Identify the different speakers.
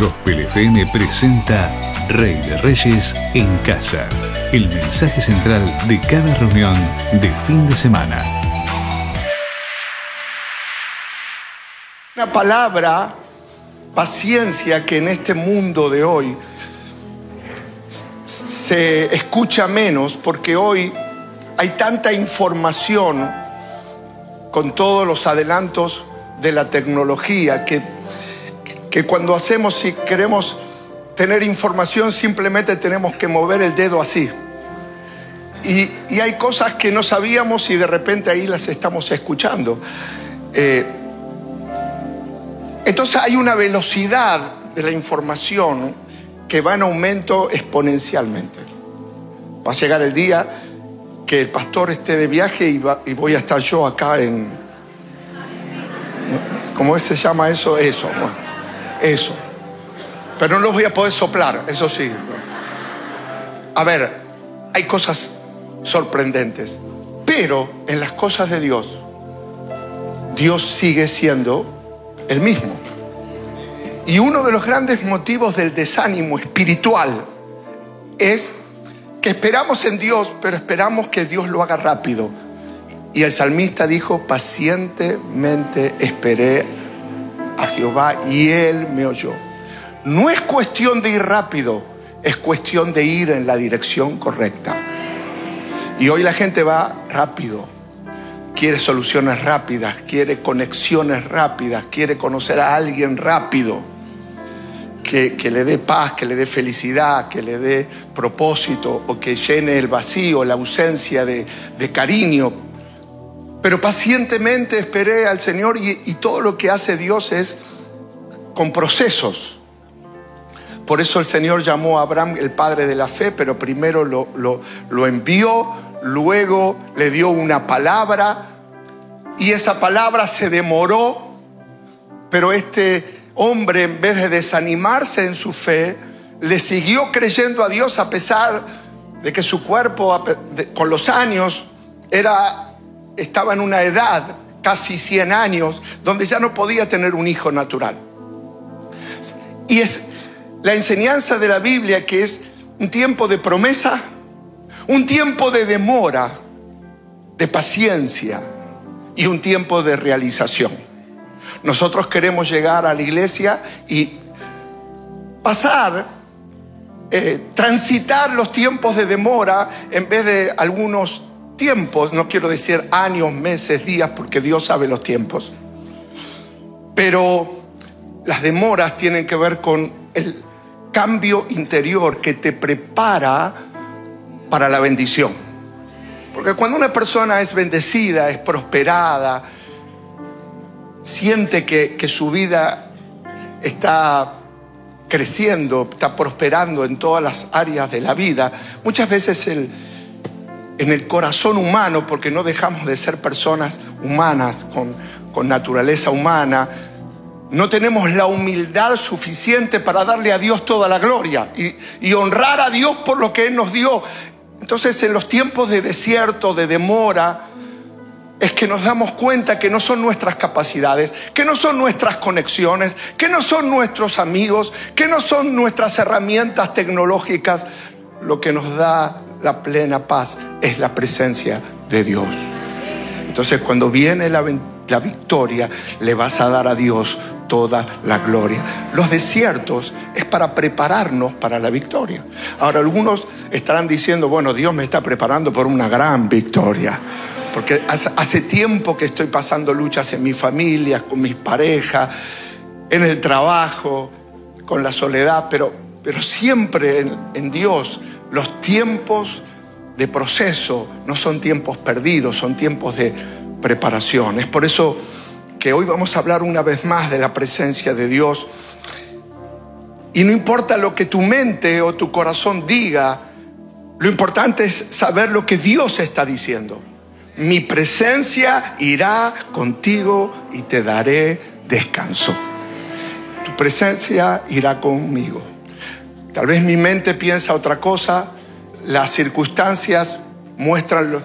Speaker 1: Gospel FM presenta Rey de Reyes en Casa. El mensaje central de cada reunión de fin de semana.
Speaker 2: Una palabra, paciencia, que en este mundo de hoy se escucha menos, porque hoy hay tanta información con todos los adelantos de la tecnología que cuando si queremos tener información, simplemente tenemos que mover el dedo así. Y hay cosas que no sabíamos y de repente ahí las estamos escuchando. Entonces hay una velocidad de la información que va en aumento exponencialmente. Va a llegar el día que el pastor esté de viaje y voy a estar yo acá en... ¿Cómo se llama eso? Bueno, eso. Pero no los voy a poder soplar, eso sí. A ver, hay cosas sorprendentes, pero en las cosas de Dios, Dios sigue siendo el mismo. Y uno de los grandes motivos del desánimo espiritual es que esperamos en Dios, pero esperamos que Dios lo haga rápido. Y el salmista dijo: pacientemente esperé a Jehová y Él me oyó. No es cuestión de ir rápido, es cuestión de ir en la dirección correcta. Y hoy la gente va rápido. Quiere soluciones rápidas, quiere conexiones rápidas, quiere conocer a alguien rápido, que le dé paz, que le dé felicidad, que le dé propósito, o que llene el vacío, la ausencia de cariño. Pero pacientemente esperé al Señor, y todo lo que hace Dios es con procesos. Por eso el Señor llamó a Abraham el padre de la fe, pero primero lo envió, luego le dio una palabra, y esa palabra se demoró, pero este hombre, en vez de desanimarse en su fe, le siguió creyendo a Dios a pesar de que su cuerpo, con los años, estaba en una edad, casi 100 años, donde ya no podía tener un hijo natural. Y es la enseñanza de la Biblia, que es un tiempo de promesa, un tiempo de demora, de paciencia y un tiempo de realización. Nosotros queremos llegar a la iglesia y transitar los tiempos de demora en vez de algunos tiempos, no quiero decir años, meses, días, porque Dios sabe los tiempos. Pero las demoras tienen que ver con el cambio interior que te prepara para la bendición. Porque cuando una persona es bendecida, es prosperada, siente que su vida está creciendo, está prosperando en todas las áreas de la vida, muchas veces en el corazón humano, porque no dejamos de ser personas humanas, con naturaleza humana, no tenemos la humildad suficiente para darle a Dios toda la gloria y honrar a Dios por lo que Él nos dio. Entonces, en los tiempos de desierto, de demora, es que nos damos cuenta que no son nuestras capacidades, que no son nuestras conexiones, que no son nuestros amigos, que no son nuestras herramientas tecnológicas. Lo que nos da la plena paz es la presencia de Dios. Entonces, cuando viene la victoria, le vas a dar a Dios toda la gloria. Los desiertos es para prepararnos para la victoria. Ahora, algunos estarán diciendo: bueno, Dios me está preparando por una gran victoria, porque hace tiempo que estoy pasando luchas en mi familia, con mis parejas, en el trabajo, con la soledad, pero siempre en Dios los tiempos de proceso no son tiempos perdidos, son tiempos de preparación. Es por eso que hoy vamos a hablar una vez más de la presencia de Dios. Y no importa lo que tu mente o tu corazón diga, lo importante es saber lo que Dios está diciendo. Mi presencia irá contigo y te daré descanso. Tu presencia irá conmigo. Tal vez mi mente piensa otra cosa, las circunstancias muestran